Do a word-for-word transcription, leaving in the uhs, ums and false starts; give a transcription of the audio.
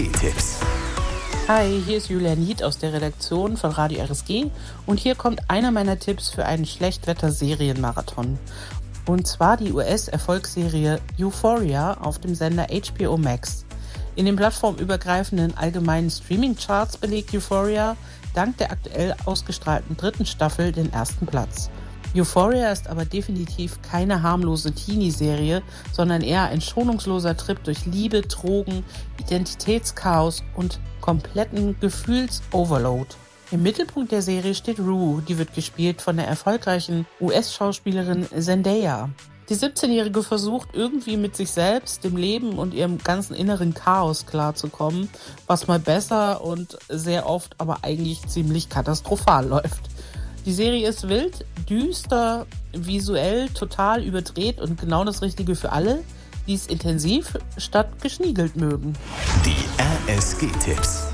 Tipps. Hi, hier ist Julia Nied aus der Redaktion von Radio R S G und hier kommt einer meiner Tipps für einen Schlechtwetter-Serienmarathon. Und zwar die U S-Erfolgsserie Euphoria auf dem Sender H B O Max. In den plattformübergreifenden allgemeinen Streaming-Charts belegt Euphoria dank der aktuell ausgestrahlten dritten Staffel den ersten Platz. Euphoria ist aber definitiv keine harmlose Teenie-Serie, sondern eher ein schonungsloser Trip durch Liebe, Drogen, Identitätschaos und kompletten Gefühls-Overload. Im Mittelpunkt der Serie steht Rue, die wird gespielt von der erfolgreichen U S-Schauspielerin Zendaya. Die siebzehnjährige versucht irgendwie mit sich selbst, dem Leben und ihrem ganzen inneren Chaos klarzukommen, was mal besser und sehr oft aber eigentlich ziemlich katastrophal läuft. Die Serie ist wild, düster, visuell total überdreht und genau das Richtige für alle, die es intensiv statt geschniegelt mögen. Die R S G-Tipps.